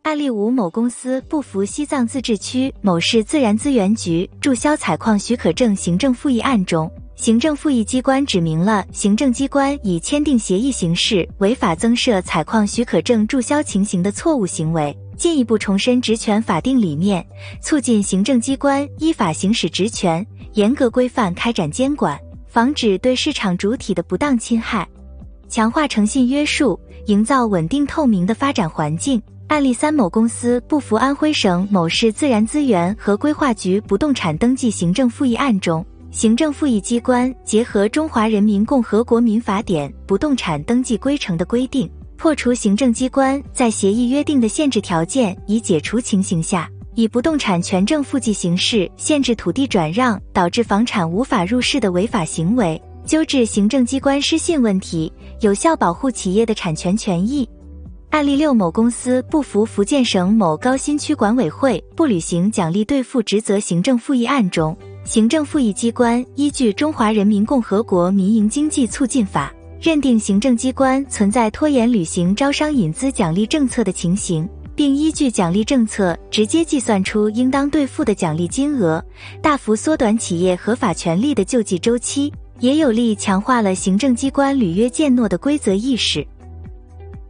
案例5，某公司不服西藏自治区某市自然资源局注销采矿许可证行政复议案中，行政复议机关指明了行政机关以签订协议形式违法增设采矿许可证注销情形的错误行为，进一步重申职权法定理念，促进行政机关依法行使职权，严格规范开展监管，防止对市场主体的不当侵害，强化诚信约束，营造稳定透明的发展环境。案例3，某公司不服安徽省某市自然资源和规划局不动产登记行政复议案中，行政复议机关结合《中华人民共和国民法典》不动产登记规程的规定，破除行政机关在协议约定的限制条件已解除情形下，以不动产权证复记形式限制土地转让导致房产无法入市的违法行为，纠治行政机关失信问题，有效保护企业的产权权益。案例6，某公司不服福建省某高新区管委会不履行奖励兑付职责行政复议案中，行政复议机关依据《中华人民共和国民营经济促进法》，认定行政机关存在拖延履行招商引资奖励政策的情形，并依据奖励政策直接计算出应当兑付的奖励金额，大幅缩短企业合法权利的救济周期，也有力强化了行政机关履约践诺的规则意识。